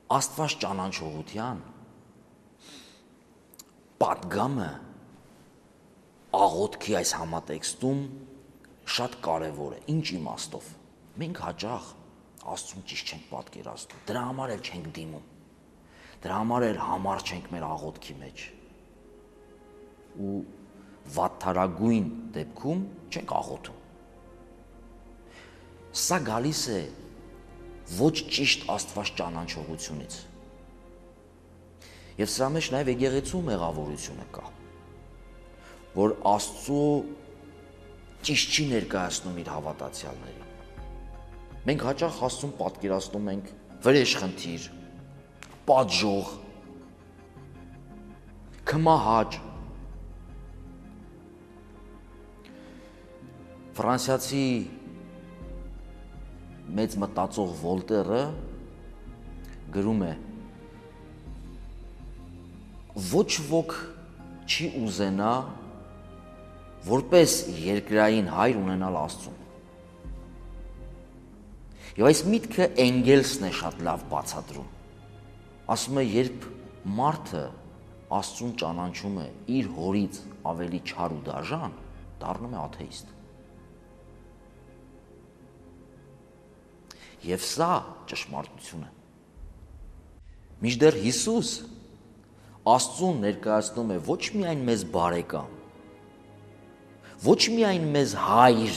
Աստված ճանաչողության պատգամը աղոթքի այս համատեքստում շատ կարևոր է։ Ինչ իմաստով։ Մենք հաճախ Աստծուն ճիշտ չենք պատկերացնում, դրա համար էլ չենք դիմում, դրա համար էլ համար չենք մեր աղոթքի մեջ ու վատթարագույն դեպքում չենք աղոթում։ Սա գալիս է ոչ ճիշտ Աստված ճանաչողությունից։ Եվ սրա մեջ նաև եկեղեցու մեղավորությունը կա, որ Աստծո ճիշտ չի ներկայացնում իր հավատացյալներին։ Մենք հաճախ Աստծուն պատկերացնում ենք վրեժխնդիր, պատժող, քմահաճ։ Ֆրանսիացի մեծ մտածող Վոլտերը գրում է. ոչ ոք չի ուզենա որպես երկրային հայր ունենալ Աստծուն։ Եվ այս միտքը Էնգելսն է շատ լավ բացատրում։ Ասում է, երբ մարդը Աստծուն ճանաչում է իր հորից ավելի չար ու դաժան, դառնում է աթեիստ։ Եվ սա ճշմարտություն է։ Մինչդեռ Հիսուս Աստծուն ներկայացնում է ոչ միայն մեզ բարեկամ, ոչ միայն մեզ հայր,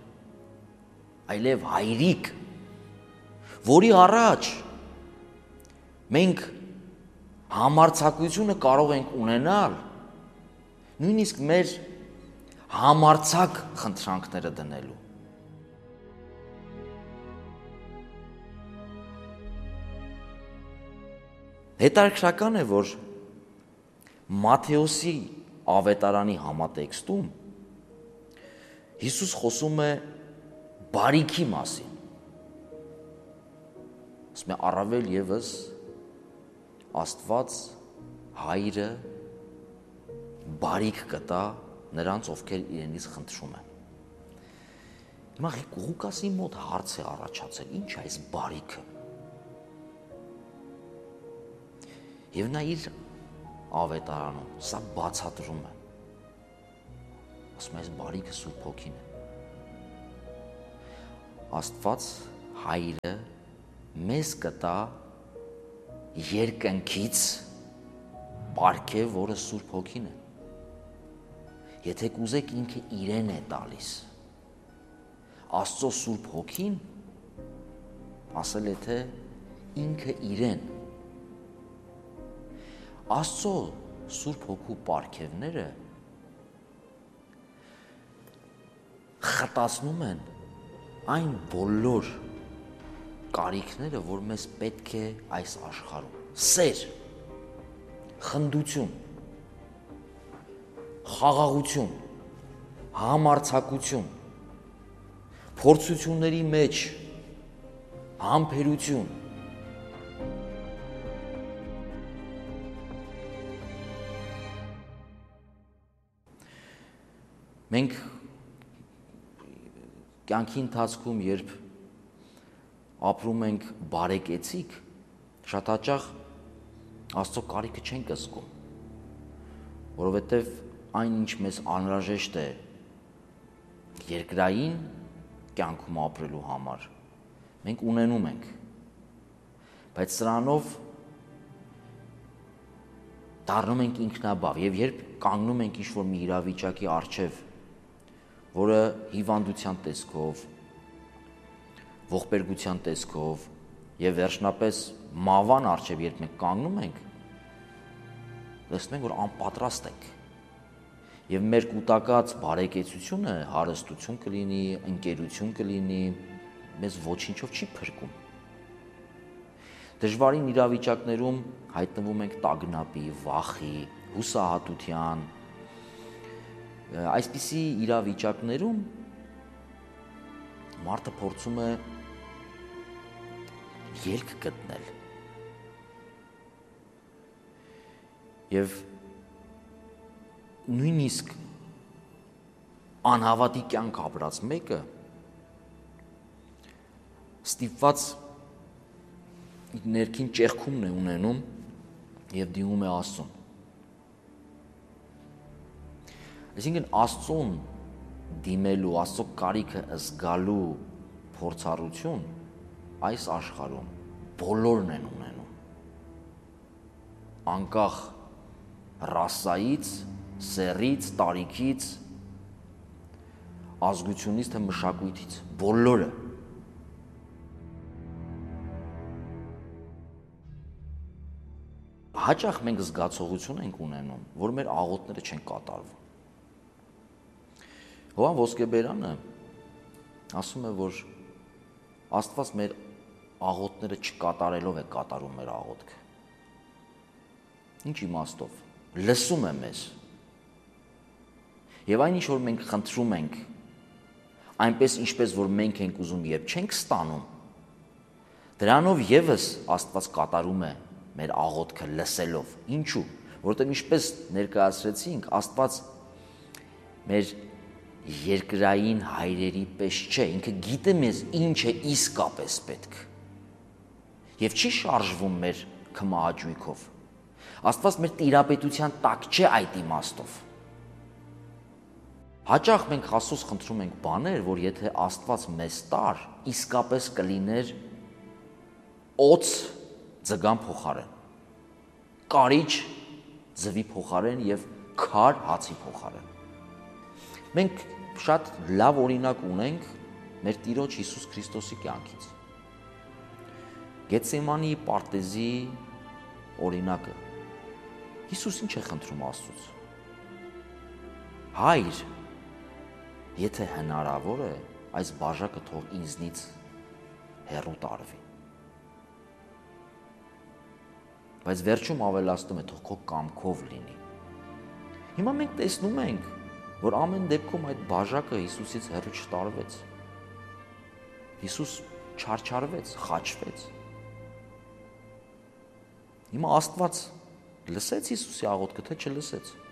այլև հայրիկ, որի առաջ մենք համարձակությունը կարող ենք ունենալ նույնիսկ մեր համարձակ խնդրանքները դնելու։ Հետաքրքրական է, որ Մատթեոսի ավետարանի համատեքստում Հիսուս խոսում է բարիքի մասին։ Ասում է առավել ևս Աստված հայրը բարիք կտա նրանց, ովքեր իրենից խնդրում են։ Հիմա Ղուկասի մոտ հարց է առաջացել, ինչ է այս բարիքը։ Եվ նա իր ավետարանում սա բացատրում է։ Ասում է, այս բարիքը Սուրբ Հոգին է։ Աստված հայրը մեզ կտա երկնքից պարգև, որը Սուրբ Հոգին է։ Եթե կուզեք, ինքը իրեն է տալիս։ Աստծո Սուրբ Հոգին ասել է, թե ինքը իրեն։ Աստծո Սուրբ Հոգու պարգևները խտացնում են այն բոլոր կարիքները, որ մեզ պետք է այս աշխարհում։ Սեր, խնդություն, խաղաղություն, համարձակություն, փորձությունների մեջ համբերություն։ Մենք կյանքի ընթացքում, երբ ապրում ենք բարեկեցիկ, շատ հաճախ Աստծո կարիքը չենք զգում, որովհետև այն, ինչ մեզ անհրաժեշտ է երկրային կյանքում ապրելու համար, մենք ունենում ենք, բայց սրանով դառնում ենք ինքնաբավ, եւ երբ կանգնում ենք ինչ-որ մի իրավիճակի առջև, որը հիվանդության տեսքով, ողբերգության տեսքով եւ վերջնապես մահվան առջև երբ մենք կանգնում ենք, տեսնում ենք, որ անպատրաստ ենք եւ մեր կուտակած բարեկեցությունը հարստություն կլինի, ընկերություն կլինի, մեզ ոչինչով չի փրկում։ Դժվարին իրավիճակներում հայտնվում ենք տագնապի, վախի, հուսահատության, այսպիսի իրավիճակներում մարդը փորձում է ելք գտնել եւ նույնիսկ անհավատի կյանք ապրած մեկը ստիպված ներքին ճեղքումն է ունենում եւ դիմում է Աստծուն։ Այսինքն Աստծուն դիմելու, Աստծո կարիքը զգալու փորձառություն այս աշխարհում բոլորն են ունենում։ Անկախ ռասայից, սեռից, տարիքից, ազգությունից թե մշակույթից, բոլորը։ Հաճախ մենք զգացողություն ենք ունենում, որ մեր աղոթները չեն կատարվում։ Հովհան Ոսկեբերանը ասում է, որ Աստված մեր աղոթները չկատարելով է կատարում մեր աղոթքը։ Ինչ իմաստով։ Լսում է մեզ։ Եվ այն ինչ որ մենք խնդրում ենք, այնպես ինչպես որ մենք ենք ուզում եւ չենք ստանում, դրանով եւս Աստված կատարում է մեր աղոթքը լսելով։ Ինչու՞։ Որովհետեւ ինչպես ներկայացրեցինք, Աստված մեր երկրային հայրերի պես չէ, ինքը գիտե մեզ ինչ է իսկապես պետք։ Եվ չի շարժվում մեր քմահաճույքով։ Աստված մեր տիրապետության տակ չէ այդ իմաստով։ Հաճախ մենք Աստծուց խնդրում ենք բաներ, որ եթե Աստված մեզ տար, իսկապես կլիներ օծ ձգան փոխարեն, կարիճ ձվի փոխարեն եւ քար հացի փոխարեն։ Մենք շատ լավ օրինակ ունենք մեր Տիրոջ Հիսուս Քրիստոսի կյանքից։ Գեթսեմանի պարտեզի օրինակը։ Հիսուս ինչ է խնդրում Աստծուց։ Հայր, եթե հնարավոր է, այս բաժակը թող ինձնից հեռու տարվի։ Բայց վերջում ավելացնում է, թող քո կամքով լինի։ Հիմա մենք տեսնում ենք, որ ամեն դեպքում այդ բաժակը Հիսուսից հեռու չտարվեց։ Հիսուս չարչարվեց, խաչվեց։ Հիմա Աստված լսեց Հիսուսի աղոթքը, թե չլսեց։